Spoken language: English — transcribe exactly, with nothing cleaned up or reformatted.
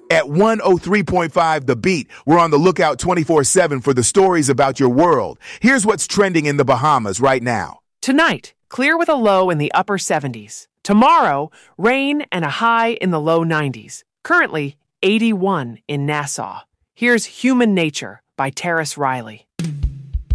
At one oh three point five The Beat, we're on the lookout twenty-four seven for the stories about your world. Here's what's trending in the Bahamas right now. Tonight, clear with a low in the upper seventies. Tomorrow, rain and a high in the low nineties. Currently, eighty-one in Nassau. Here's Human Nature by Terrace Riley.